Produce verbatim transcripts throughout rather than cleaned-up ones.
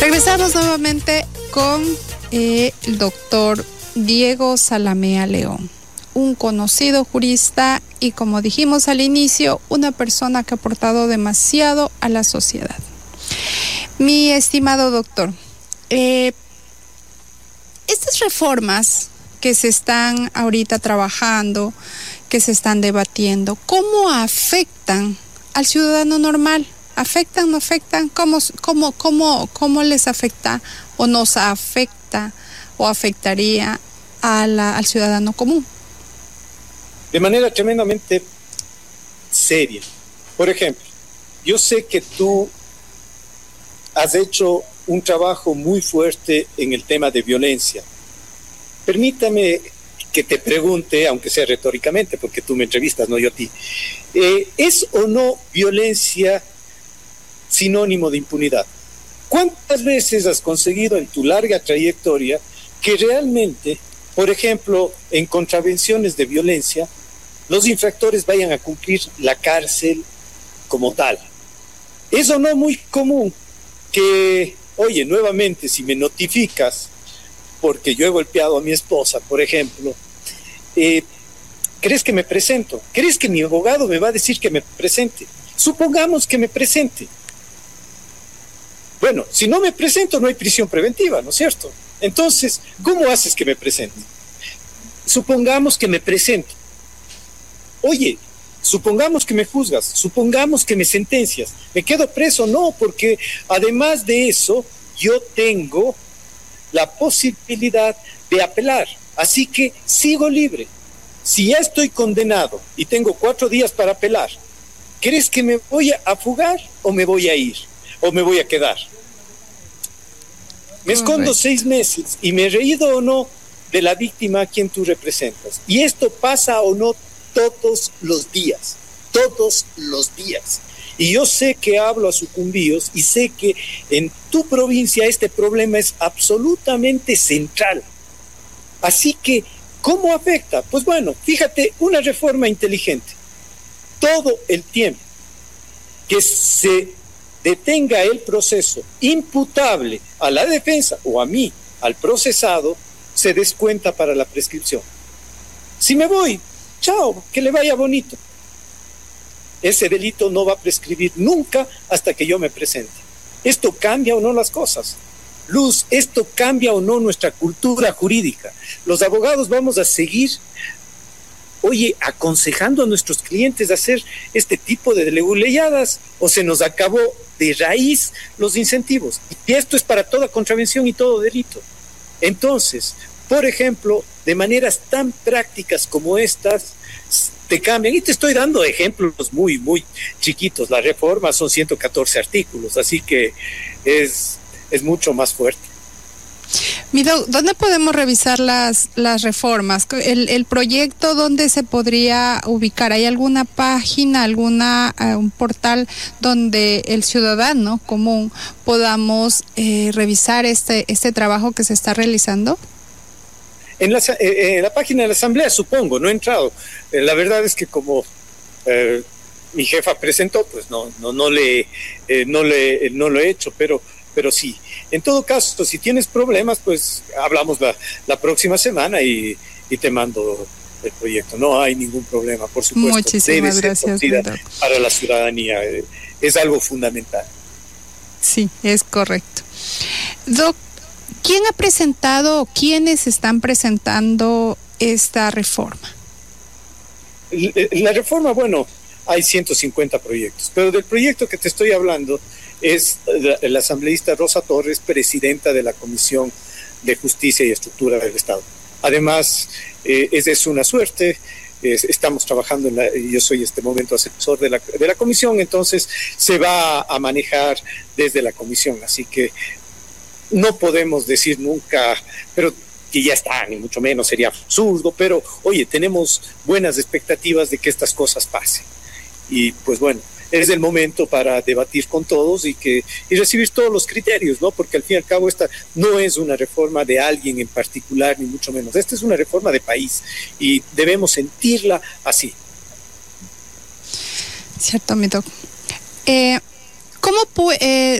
Regresamos nuevamente con eh, el doctor Diego Zalamea León, un conocido jurista y, como dijimos al inicio, una persona que ha aportado demasiado a la sociedad. Mi estimado doctor, eh, estas reformas que se están ahorita trabajando, que se están debatiendo, ¿cómo afectan al ciudadano normal? ¿Afectan, no afectan? ¿Cómo, cómo, cómo, cómo les afecta o nos afecta o afectaría a la, al ciudadano común? De manera tremendamente seria. Por ejemplo, yo sé que tú has hecho un trabajo muy fuerte en el tema de violencia. Permítame que te pregunte, aunque sea retóricamente, porque tú me entrevistas, no yo a ti, eh, ¿es o no violencia sinónimo de impunidad? ¿Cuántas veces has conseguido en tu larga trayectoria que realmente, por ejemplo, en contravenciones de violencia, los infractores vayan a cumplir la cárcel como tal? ¿Es o no muy común que, oye, nuevamente, si me notificas porque yo he golpeado a mi esposa, por ejemplo, eh, ¿crees que me presento? ¿Crees que mi abogado me va a decir que me presente? Supongamos que me presente. Bueno, si no me presento no hay prisión preventiva, ¿no es cierto? Entonces, ¿cómo haces que me presente? Supongamos que me presento. Oye, supongamos que me juzgas, supongamos que me sentencias. ¿Me quedo preso? No, porque además de eso, yo tengo la posibilidad de apelar. Así que sigo libre. Si ya estoy condenado y tengo cuatro días para apelar, ¿crees que me voy a fugar o me voy a ir? ¿O me voy a quedar? Me escondo seis meses y me he reído o no de la víctima a quien tú representas. Y esto pasa o no todos los días, todos los días. Y yo sé que hablo a sucumbíos y sé que en tu provincia este problema es absolutamente central. Así que, ¿cómo afecta? Pues bueno, fíjate, una reforma inteligente. Todo el tiempo que se detenga el proceso imputable a la defensa o a mí, al procesado, se descuenta para la prescripción. Si me voy, chao, que le vaya bonito. Ese delito no va a prescribir nunca hasta que yo me presente. ¿Esto cambia o no las cosas? Luz, ¿esto cambia o no nuestra cultura jurídica? Los abogados vamos a seguir, oye, aconsejando a nuestros clientes a hacer este tipo de leguleyadas, o se nos acabó de raíz los incentivos. Y esto es para toda contravención y todo delito. Entonces, por ejemplo, de maneras tan prácticas como estas, te cambian. Y te estoy dando ejemplos muy, muy chiquitos. La reforma son ciento catorce artículos, así que es, es mucho más fuerte. Mido, ¿dónde podemos revisar las, las reformas? El, el proyecto, ¿dónde se podría ubicar? ¿Hay alguna página, alguna uh, un portal donde el ciudadano común podamos eh, revisar este, este trabajo que se está realizando? En la, eh, en la página de la Asamblea, supongo, no he entrado. Eh, la verdad es que como eh, mi jefa presentó, pues no, no, no, le, eh, no, le, no lo he hecho, pero, pero sí. En todo caso, si tienes problemas, pues hablamos la, la próxima semana y, y te mando el proyecto. No hay ningún problema, por supuesto. Muchísimas gracias, para la ciudadanía. Eh, es algo fundamental. Sí, es correcto. Doc, ¿quién ha presentado o quiénes están presentando esta reforma? La reforma, bueno, hay ciento cincuenta proyectos, pero del proyecto que te estoy hablando es la, la asambleísta Rosa Torres, presidenta de la Comisión de Justicia y Estructura del Estado. Además, eh, es, es una suerte, es, estamos trabajando, en la, yo soy este momento asesor de la, de la comisión, entonces se va a manejar desde la comisión, así que no podemos decir nunca, pero que ya está, ni mucho menos, sería absurdo, pero oye, tenemos buenas expectativas de que estas cosas pasen. Y pues bueno, es el momento para debatir con todos y que y recibir todos los criterios, ¿no? Porque al fin y al cabo esta no es una reforma de alguien en particular, ni mucho menos. Esta es una reforma de país y debemos sentirla así. Cierto, mi doc. Eh, ¿Cómo pu- eh,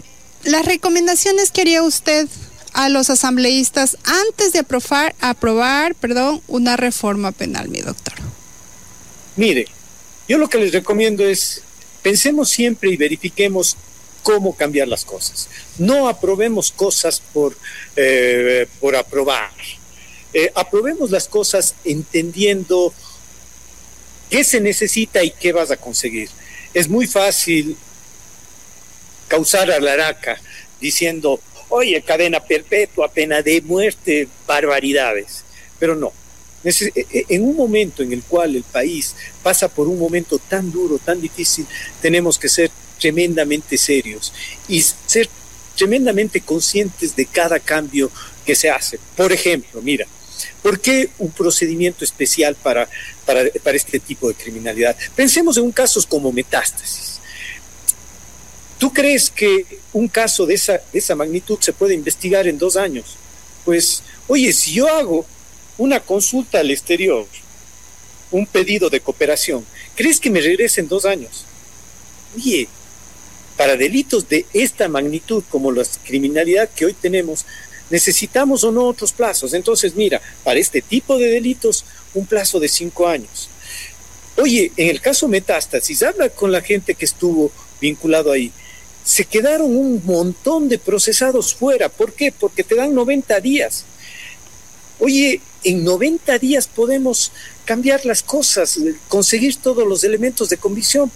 las recomendaciones que haría usted a los asambleístas antes de aprobar, aprobar perdón, una reforma penal, mi doctor. Mire, yo lo que les recomiendo es, pensemos siempre y verifiquemos cómo cambiar las cosas. No aprobemos cosas por, eh, por aprobar. Eh, aprobemos las cosas entendiendo qué se necesita y qué vas a conseguir. Es muy fácil causar alaraca diciendo, oye, cadena perpetua, pena de muerte, barbaridades. Pero no. En un momento en el cual el país pasa por un momento tan duro, tan difícil, tenemos que ser tremendamente serios y ser tremendamente conscientes de cada cambio que se hace. Por ejemplo, mira, ¿por qué un procedimiento especial para, para, para este tipo de criminalidad? Pensemos en un caso como Metástasis. ¿Tú crees que un caso de esa, de esa magnitud se puede investigar en dos años? Pues, oye, si yo hago una consulta al exterior, un pedido de cooperación, ¿crees que me regrese en dos años? Oye, para delitos de esta magnitud como la criminalidad que hoy tenemos, necesitamos o no otros plazos. Entonces, mira, para este tipo de delitos, un plazo de cinco años. Oye, en el caso Metástasis, habla con la gente que estuvo vinculado ahí. Se quedaron un montón de procesados fuera. ¿Por qué? Porque te dan noventa días. Oye, en noventa días podemos cambiar las cosas, conseguir todos los elementos de convicción.